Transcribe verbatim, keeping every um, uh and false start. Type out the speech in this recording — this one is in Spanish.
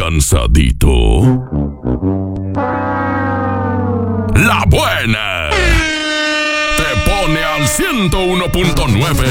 cansadito? La buena te pone al ciento uno punto nueve.